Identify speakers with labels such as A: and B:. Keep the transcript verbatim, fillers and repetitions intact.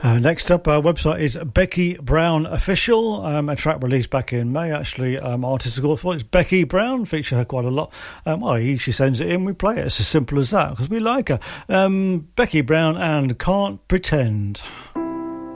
A: Uh, next up, our website is Becky Brown Official, um, a track released back in May, actually. Um, artist of course, it's Becky Brown, feature her quite a lot. Um, well, she sends it in, we play it. It's as simple as that, because we like her. Um, Becky Brown and Can't Pretend.